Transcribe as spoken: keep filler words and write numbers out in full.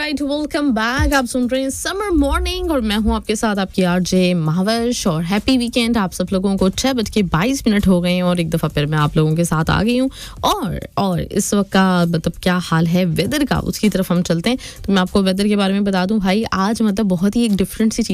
Alright, welcome back. आप सुन रहे हैं समर मॉर्निंग और मैं हूं आपके साथ आपकी आरजे महावश। और हैप्पी वीकेंड आप सब लोगों को। छह बज के बाईस मिनट हो गए हैं और एक दफ़ा फिर मैं आप लोगों के साथ आ गई हूं। और और इस वक्त का मतलब क्या हाल है वेदर का, उसकी तरफ हम चलते हैं। तो मैं आपको वेदर के बारे में बता दूं भाई, आज मतलब बहुत ही एक डिफरेंट सी चीज़